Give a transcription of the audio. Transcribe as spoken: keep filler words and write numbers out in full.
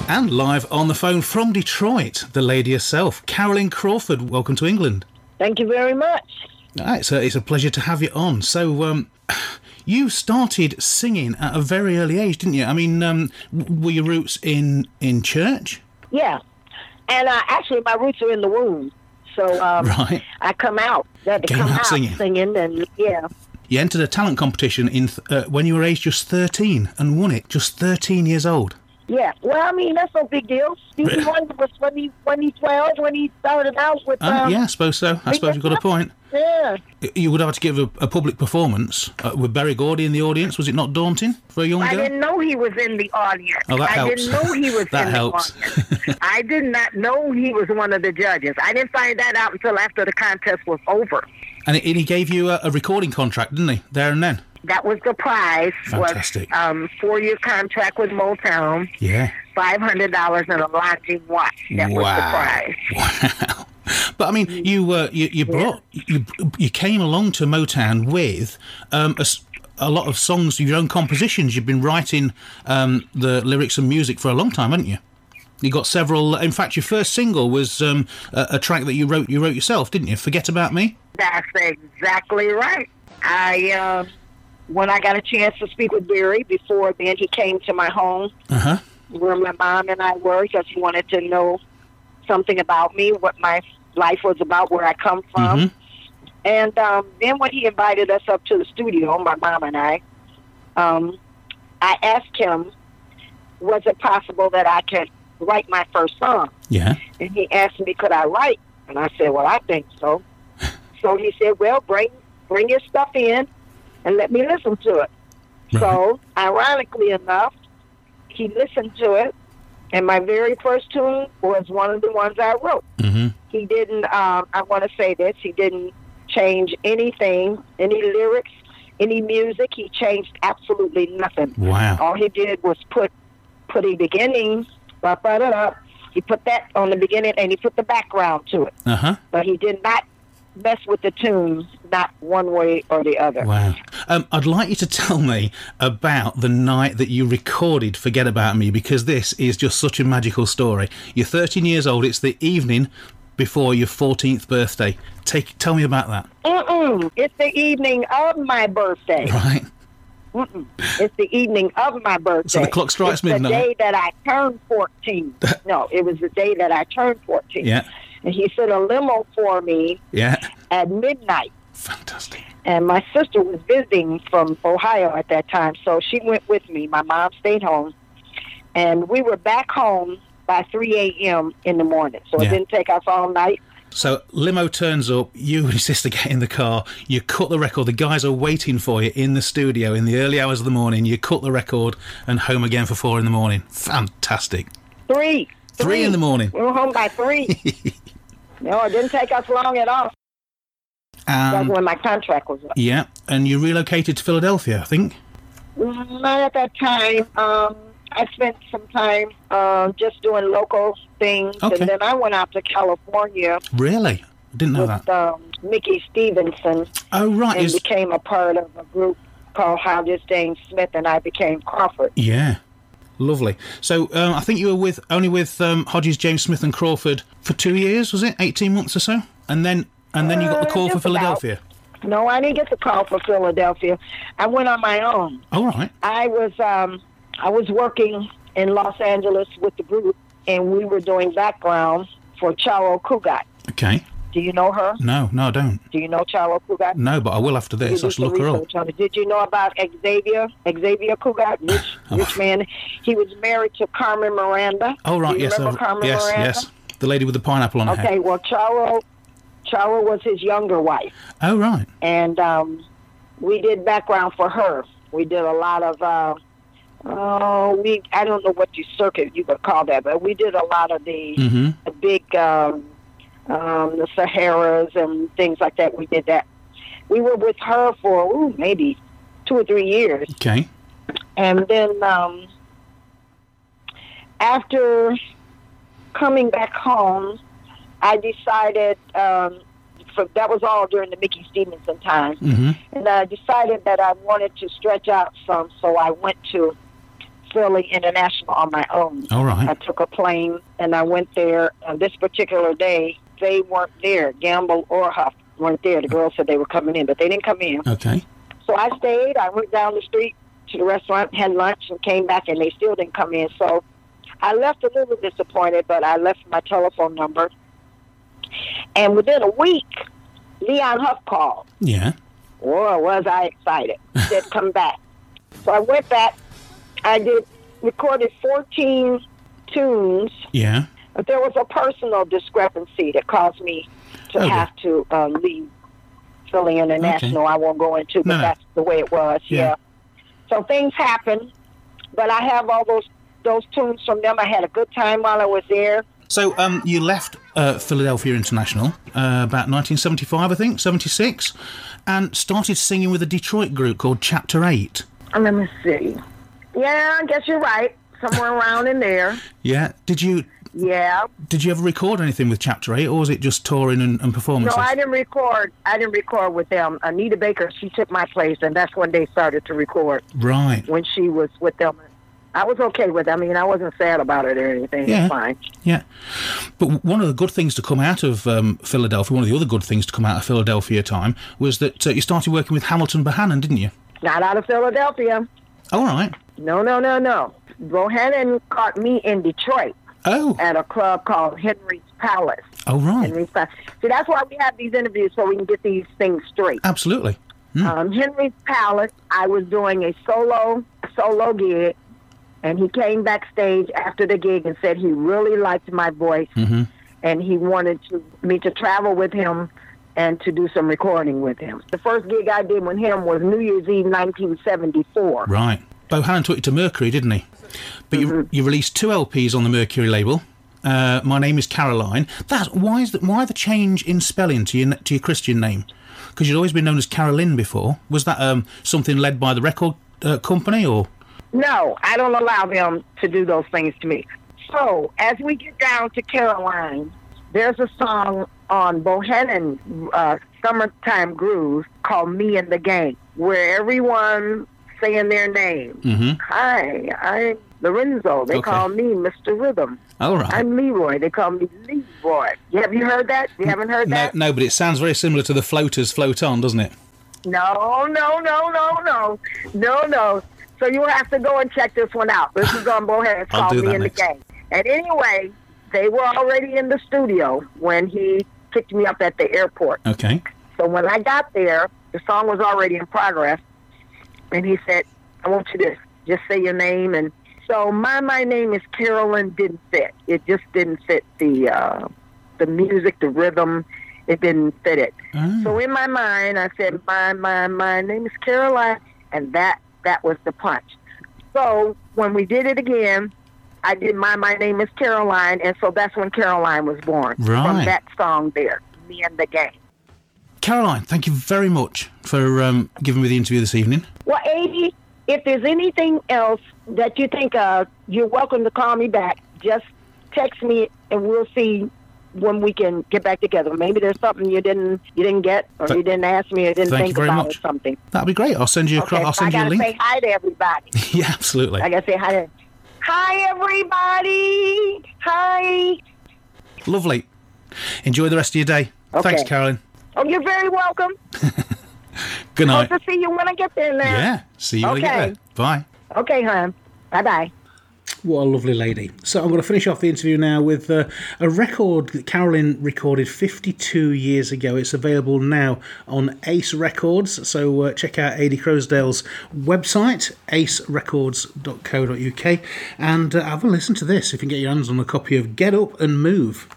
And live on the phone from Detroit, the lady herself, Carolyn Crawford. Welcome to England. Thank you very much. Ah, it's, a, it's a pleasure to have you on. So, um, you started singing at a very early age, didn't you? I mean, um, were your roots in, in church? Yeah. And uh, actually, my roots are in the womb. So um, right. I come out. I had to Came come out out singing. singing, and yeah. You entered a talent competition in th- uh, when you were aged just thirteen and won it, just thirteen years old. Yeah. Well, I mean, that's no big deal. Stevie Wonder was when he, when he twelve, when he started out with... Uh, Um, yeah, I suppose so. I suppose you've got a point. Yeah. You would have to give a, a public performance uh, with Berry Gordy in the audience. Was it not daunting for a young girl? I didn't know he was in the audience. Oh, that I helps. didn't know he was That in helps. the audience. I did not know he was one of the judges. I didn't find that out until after the contest was over. And, it, and he gave you a, a recording contract, didn't he? There and then. That was the prize. Fantastic. Was, um, four-year contract with Motown. Yeah. five hundred dollars and a lodging watch. That wow. was the prize. Wow. But I mean, you uh, you, you brought you you came along to Motown with um, a, s- a lot of songs of your own compositions. You've been writing um, the lyrics and music for a long time, haven't you? You got several. In fact, your first single was um, a, a track that you wrote you wrote yourself, didn't you? Forget About Me. That's exactly right. I uh, when I got a chance to speak with Barry before then, he came to my home Uh huh. where my mom and I were because he wanted to know something about me, what my life was about, where I come from. Mhm. And um, then when he invited us up to the studio, my mom and I, um, I asked him, was it possible that I could write my first song? Yeah. And he asked me, could I write? And I said, well, I think so. So he said, well, bring bring your stuff in and let me listen to it. Right. So, ironically enough, he listened to it, and my very first tune was one of the ones I wrote. Mhm. He didn't, um, I want to say this, he didn't change anything, any lyrics, any music. He changed absolutely nothing. Wow. All he did was put put a beginning, ba ba da da. He put that on the beginning, and he put the background to it. Uh huh. But he did not mess with the tunes, not one way or the other. Wow. Um, I'd like you to tell me about the night that you recorded Forget About Me, because this is just such a magical story. You're thirteen years old. It's the evening before your fourteenth birthday. Take, tell me about that. Mm-mm. It's the evening of my birthday. Right. Mm-mm. It's the evening of my birthday. So the clock strikes it's midnight. the day that I turned fourteen. No, it was the day that I turned fourteen. Yeah. And he sent a limo for me Yeah. at midnight. Fantastic. And my sister was visiting from Ohio at that time, so she went with me. My mom stayed home. And we were back home by three a.m. in the morning. So Yeah. it didn't take us all night. So limo turns up, you and your sister get in the car, you cut the record, the guys are waiting for you in the studio in the early hours of the morning, you cut the record and home again for four in the morning. Fantastic. Three. Three in the morning. We were home by three. No, it didn't take us long at all. That's Um, when my contract was up. yeah, and you relocated to Philadelphia, I think. Not at that time. Um, I spent some time uh, just doing local things, Okay. and then I went out to California Really? I didn't know with that. um, Mickey Stevenson Oh, right. and Is, became a part of a group called Hodges Dane Smith, and I became Crawford. yeah. Lovely. So um, I think you were with only with um, Hodges, James Smith and Crawford for two years, was it? eighteen months or so? And then and then you got the Uh, call for just about. Philadelphia. No, I didn't get the call for Philadelphia. I went on my own. All right. I was um, I was working in Los Angeles with the group, and we were doing background for Charo Kugat. Okay. Do you know her? No, no, I don't. Do you know Charo Kugat? No, but I will after this. I You should did look some her up. research on it. Did you know about Xavier? Xavier Cugat, rich, Oh. rich man. He was married to Carmen Miranda. Oh, right. Do you Yes, remember I- Carmen yes, Miranda? yes. The lady with the pineapple on her head. Okay, well, Charo, Charo was his younger wife, Oh, right. and um, we did background for her. We did a lot of, uh, oh, we I don't know what you circuit you could call that, but we did a lot of the, Mm-hmm. the big, um, um, the Saharas and things like that. We did that. We were with her for ooh, maybe two or three years. Okay. And then um, after coming back home, I decided, um, for, that was all during the Mickey Stevenson time, Mm-hmm. and I decided that I wanted to stretch out some, so I went to Philly International on my own. All right. I took a plane and I went there. And this particular day, they weren't there. Gamble or Huff weren't there. The girls said they were coming in, but they didn't come in. Okay. So I stayed. I went down the street to the restaurant, had lunch, and came back, and they still didn't come in. So I left a little disappointed, but I left my telephone number. And within a week, Leon Huff called. Yeah. Boy, was I excited. He said, come back. So I went back. I did recorded fourteen tunes. Yeah. But there was a personal discrepancy that caused me to Okay. have to uh, leave Philly International. Okay. I won't go into, but No, no. that's the way it was. Yeah. Yeah. So things happen, but I have all those those tunes from them. I had a good time while I was there. So um, you left uh, Philadelphia International uh, about nineteen seventy-five, I think, seventy-six, and started singing with a Detroit group called Chapter eight. Let me see. Yeah, I guess you're right. Somewhere around in there. Yeah. Did you Yeah. did you ever record anything with Chapter eight, or was it just touring and, and No, performances? I didn't record. I didn't record with them. Anita Baker, she took my place, and that's when they started to record. Right. When she was with them. I was okay with it. I mean, I wasn't sad about it or anything. Yeah. It's fine. Yeah. But one of the good things to come out of um, Philadelphia, one of the other good things to come out of Philadelphia time, was that uh, you started working with Hamilton Bohannon, didn't you? Not out of Philadelphia. All right. No, no, no, no. Bohannon caught me in Detroit Oh. at a club called Henry's Palace. Oh, right. Henry's Palace. See, that's why we have these interviews, so we can get these things straight. Absolutely. Mm. Um, Henry's Palace, I was doing a solo solo gig, and he came backstage after the gig and said he really liked my voice, Mm-hmm. and he wanted to, me to travel with him and to do some recording with him. The first gig I did with him was New Year's Eve nineteen seventy-four. Right. Bohannon took you to Mercury, didn't he? But Mm-hmm. you, you released two L Ps on the Mercury label. Uh, My Name is Caroline. That's why is that? Why the change in spelling to your to your Christian name? Because you'd always been known as Carolyn before. Was that um, something led by the record uh, company, or? No, I don't allow them to do those things to me. So, as we get down to Caroline, there's a song on Bohannon uh, Summertime Groove called Me and the Gang, where everyone saying their name. Mm-hmm. Hi, I'm Lorenzo. They Okay. call me Mister Rhythm. All right. I'm Leroy. They call me Leroy. Have you heard that? You haven't heard No, that? no, but it sounds very similar to the Floaters Float On, doesn't it? No, no, no, no, no. No, no. So you'll have to go and check this one out. This is on Bohannon. It's I'll called do Me that and the next. Gang. And anyway, they were already in the studio when he picked me up at the airport. Okay. So when I got there, the song was already in progress. And he said, I want you to just say your name. And so my my name is Carolyn didn't fit. It just didn't fit the uh, the music, the rhythm. It didn't fit it. Ah. So in my mind, I said, my, my, my name is Caroline. And that, that was the punch. So when we did it again, I did my, my name is Caroline. And so that's when Caroline was born. Right. From that song there, Me and the Gang. Caroline, thank you very much for um, giving me the interview this evening. Well, Adi, if there's anything else that you think of, you're welcome to call me back. Just text me, and we'll see when we can get back together. Maybe there's something you didn't you didn't get, or Th- you didn't ask me, or didn't thank you think very about, much. or something. That'll be great. I'll send you a Okay, I'll so I send you a gotta link. say hi to everybody. Yeah, absolutely. I gotta say hi to. Hi, everybody. Hi. Lovely. Enjoy the rest of your day. Okay. Thanks, Caroline. Oh, you're very welcome. Good night. Hope to see you when I get there now. Yeah. See you when you get Okay. there. Bye. Okay, hon. Bye bye. What a lovely lady. So I'm going to finish off the interview now with uh, a record that Carolyn recorded fifty-two years ago. It's available now on Ace Records. So uh, check out Adi Crosdale's website, ace records dot co dot uk, and uh, have a listen to this if you can get your hands on a copy of Get Up and Move.